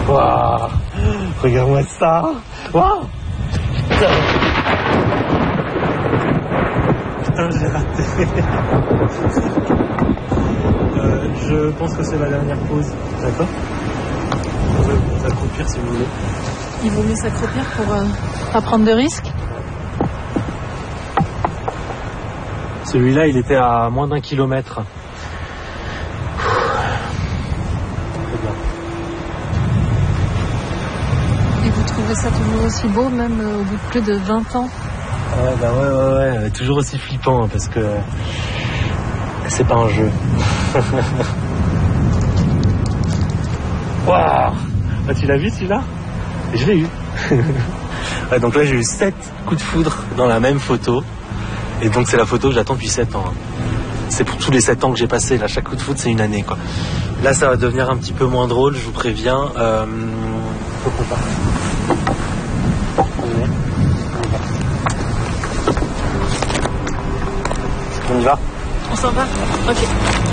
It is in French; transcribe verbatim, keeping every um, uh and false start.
Waouh, regarde-moi ça. Waouh. Putain. Putain, j'ai raté. euh, je pense que c'est la dernière pause. D'accord. Vous pouvez vous accroupir si vous voulez. Il vaut mieux s'accroupir pour euh, pas prendre de risques. Celui-là, il était à moins d'un kilomètre. Et vous trouvez ça toujours aussi beau, même euh, au bout de plus de vingt ans? Ouais, bah ouais, ouais, ouais, toujours aussi flippant, hein, parce que c'est pas un jeu. Waouh. Ah, tu l'as vu celui-là? Je l'ai eu. Ouais, donc là, j'ai eu sept coups de foudre dans la même photo. Et donc, c'est la photo que j'attends depuis sept ans. Hein. C'est pour tous les sept ans que j'ai passé. Là, chaque coup de foudre, c'est une année, quoi. Là, ça va devenir un petit peu moins drôle, je vous préviens. Euh... Faut qu'on parte. On y va? On s'en va? Ok.